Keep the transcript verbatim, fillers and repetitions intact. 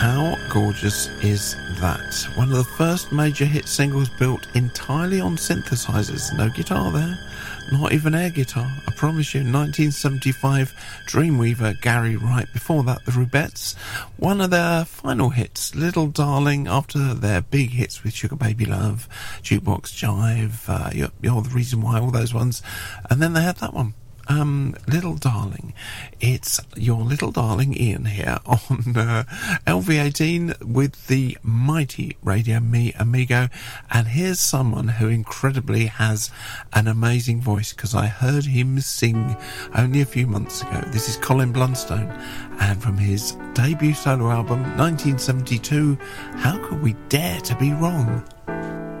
How gorgeous is that? One of the first major hit singles built entirely on synthesizers. No guitar there, not even air guitar. I promise you, nineteen seventy-five, Dreamweaver, Gary Wright. Before that, the Rubettes. One of their final hits, Little Darling, after their big hits with Sugar Baby Love, Jukebox Jive, uh, you're, you're the Reason Why, all those ones. And then they had that one. Um, Little Darling. It's your little darling Ian here on uh, L V eighteen with the mighty Radio Me Amigo, and here's someone who incredibly has an amazing voice, because I heard him sing only a few months ago. This is Colin Blunstone, and from his debut solo album nineteen seventy-two, How Could We Dare to Be Wrong?